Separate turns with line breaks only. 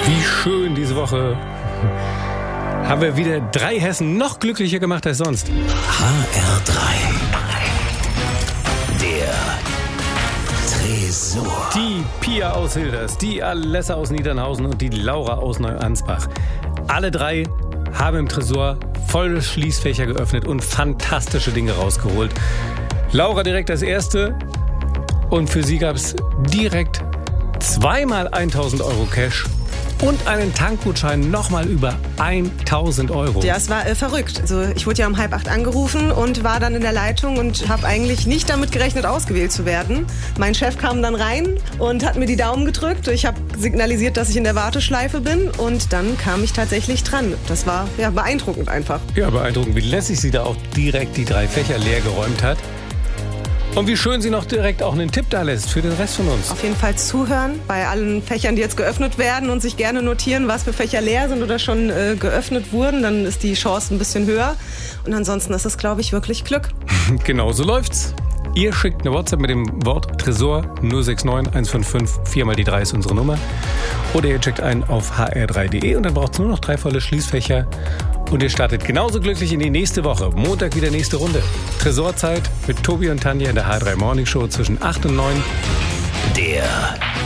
Wie schön diese Woche. Haben wir wieder 3 Hessen noch glücklicher gemacht als sonst.
HR3. Der Tresor.
Die Pia aus Hilders, die Alessa aus Niedernhausen und die Laura aus Neuansbach. Alle 3 haben im Tresor volle Schließfächer geöffnet und fantastische Dinge rausgeholt. Laura direkt als Erste. Und für sie gab es direkt 2-mal 1.000 Euro Cash und einen Tankgutschein nochmal über 1.000 Euro.
Ja, es war verrückt. Also ich wurde ja um 7:30 angerufen und war dann in der Leitung und habe eigentlich nicht damit gerechnet, ausgewählt zu werden. Mein Chef kam dann rein und hat mir die Daumen gedrückt. Ich habe signalisiert, dass ich in der Warteschleife bin und dann kam ich tatsächlich dran. Das war ja beeindruckend einfach.
Ja, beeindruckend, wie lässig sie da auch direkt die 3 Fächer leer geräumt hat. Und wie schön sie noch direkt auch einen Tipp da lässt für den Rest von uns.
Auf jeden Fall zuhören bei allen Fächern, die jetzt geöffnet werden und sich gerne notieren, was für Fächer leer sind oder schon geöffnet wurden. Dann ist die Chance ein bisschen höher. Und ansonsten ist es, glaube ich, wirklich Glück.
Genau, so läuft's. Ihr schickt eine WhatsApp mit dem Wort Tresor 069 155 4 mal die 3 ist unsere Nummer. Oder ihr checkt ein auf hr3.de und dann braucht es nur noch 3 volle Schließfächer. Und ihr startet genauso glücklich in die nächste Woche. Montag wieder nächste Runde. Tresorzeit mit Tobi und Tanja in der HR3 Morning Show zwischen 8 und 9.
Der